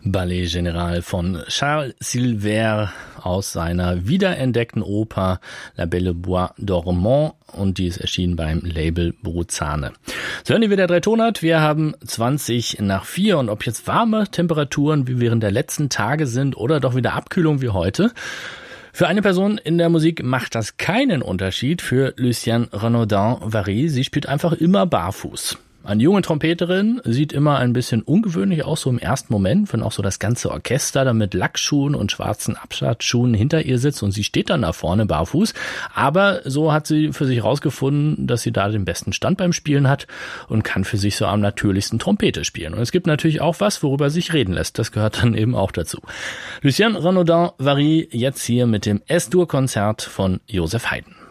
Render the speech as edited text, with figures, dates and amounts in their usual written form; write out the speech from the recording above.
Ballet Général von Charles Silver aus seiner wiederentdeckten Oper La Belle au Bois Dormant, und die ist erschienen beim Label Bruzane. So, hören wir der Dreitonart. Wir haben 3:20 und ob jetzt warme Temperaturen wie während der letzten Tage sind oder doch wieder Abkühlung wie heute, für eine Person in der Musik macht das keinen Unterschied. Für Lucienne Renaudin-Vary, sie spielt einfach immer barfuß. Eine junge Trompeterin, sieht immer ein bisschen ungewöhnlich aus, so im ersten Moment, wenn auch so das ganze Orchester da mit Lackschuhen und schwarzen Absatzschuhen hinter ihr sitzt und sie steht dann da vorne barfuß. Aber so hat sie für sich rausgefunden, dass sie da den besten Stand beim Spielen hat und kann für sich so am natürlichsten Trompete spielen. Und es gibt natürlich auch was, worüber sich reden lässt. Das gehört dann eben auch dazu. Lucienne Renaudin-Vary jetzt hier mit dem S-Dur-Konzert von Joseph Haydn.